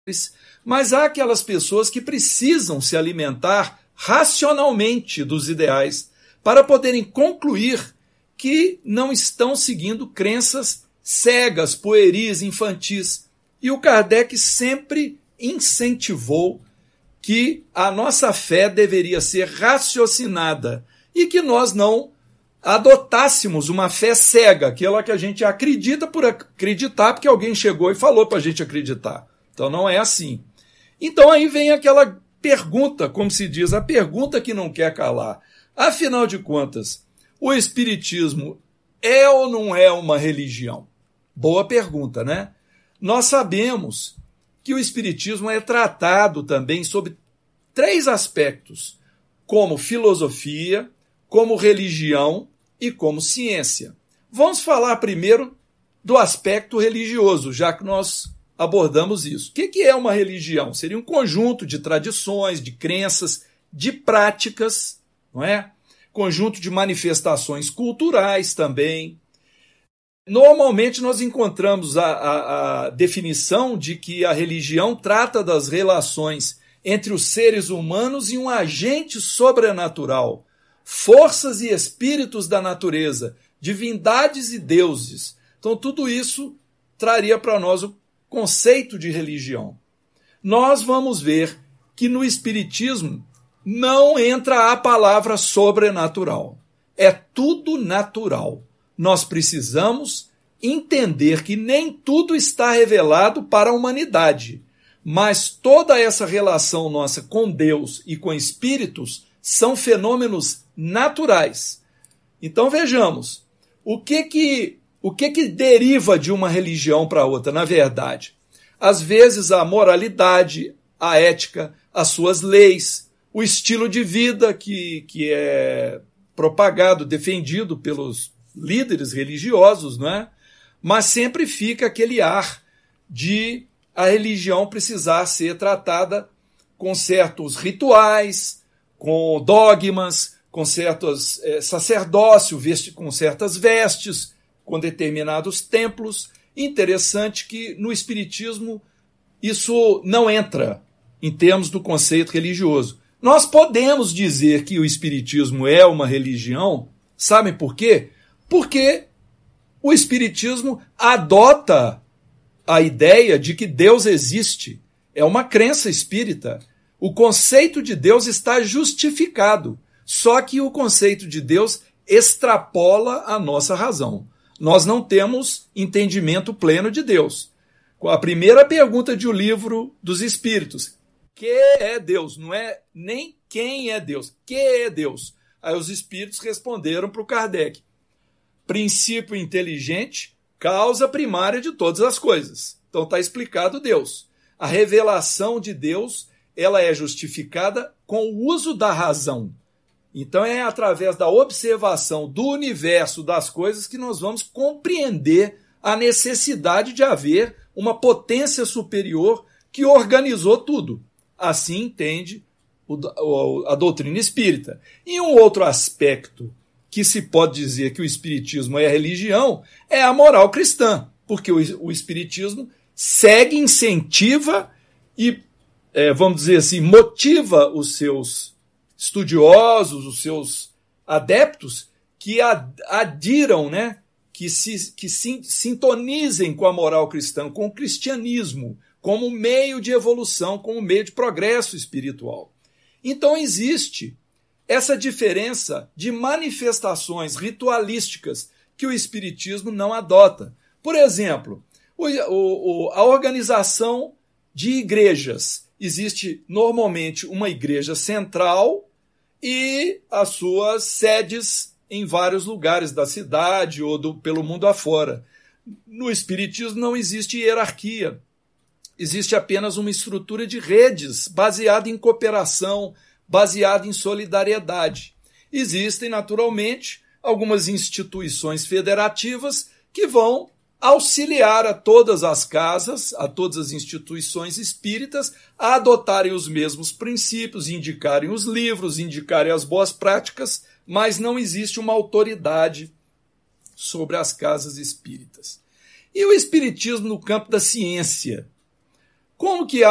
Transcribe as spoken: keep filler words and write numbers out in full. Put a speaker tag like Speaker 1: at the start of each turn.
Speaker 1: mas há aquelas pessoas que precisam se alimentar racionalmente dos ideais para poderem concluir que não estão seguindo crenças cegas, pueris, infantis. E o Kardec sempre incentivou que a nossa fé deveria ser raciocinada e que nós não adotássemos uma fé cega, aquela que a gente acredita por acreditar, porque alguém chegou e falou para a gente acreditar. Então não é assim. Então aí vem aquela pergunta, como se diz, a pergunta que não quer calar. Afinal de contas, o Espiritismo é ou não é uma religião? Boa pergunta, né? Nós sabemos que o Espiritismo é tratado também sobre três aspectos, como filosofia, como religião e como ciência. Vamos falar primeiro do aspecto religioso, já que nós abordamos isso. O que é uma religião? Seria um conjunto de tradições, de crenças, de práticas, não é? Conjunto de manifestações culturais também. Normalmente nós encontramos a, a, a definição de que a religião trata das relações entre os seres humanos e um agente sobrenatural, forças e espíritos da natureza, divindades e deuses. Então tudo isso traria para nós o conceito de religião. Nós vamos ver que no Espiritismo não entra a palavra sobrenatural. É tudo natural. Nós precisamos entender que nem tudo está revelado para a humanidade, mas toda essa relação nossa com Deus e com espíritos são fenômenos naturais. Então vejamos, o que que, o que que deriva de uma religião para outra, na verdade? Às vezes a moralidade, a ética, as suas leis, o estilo de vida que, que é propagado, defendido pelos líderes religiosos, não é? Mas sempre fica aquele ar de a religião precisar ser tratada com certos rituais, com dogmas, com certos é, sacerdócio, veste, com certas vestes, com determinados templos. Interessante que no Espiritismo isso não entra em termos do conceito religioso. Nós podemos dizer que o Espiritismo é uma religião, sabem por quê? Porque o Espiritismo adota a ideia de que Deus existe. É uma crença espírita. O conceito de Deus está justificado. Só que o conceito de Deus extrapola a nossa razão. Nós não temos entendimento pleno de Deus. A primeira pergunta de O Livro dos Espíritos: que é Deus? Não é nem quem é Deus. Que é Deus? Aí os espíritos responderam para o Kardec: princípio inteligente, causa primária de todas as coisas. Então está explicado Deus. A revelação de Deus, ela é justificada com o uso da razão. Então é através da observação do universo, das coisas, que nós vamos compreender a necessidade de haver uma potência superior que organizou tudo. Assim entende a doutrina espírita. E um outro aspecto que se pode dizer que o Espiritismo é religião é a moral cristã, porque o Espiritismo segue, incentiva e, é, vamos dizer assim, motiva os seus estudiosos, os seus adeptos que adiram, né, que, se, que se, sintonizem com a moral cristã, com o cristianismo, como meio de evolução, como meio de progresso espiritual. Então existe essa diferença de manifestações ritualísticas que o Espiritismo não adota. Por exemplo, o, o, a organização de igrejas. Existe normalmente uma igreja central e as suas sedes em vários lugares da cidade ou do, pelo mundo afora. No Espiritismo não existe hierarquia. Existe apenas uma estrutura de redes baseada em cooperação, baseada em solidariedade. Existem, naturalmente, algumas instituições federativas que vão auxiliar a todas as casas, a todas as instituições espíritas a adotarem os mesmos princípios, indicarem os livros, indicarem as boas práticas, mas não existe uma autoridade sobre as casas espíritas. E o Espiritismo no campo da ciência? Como que há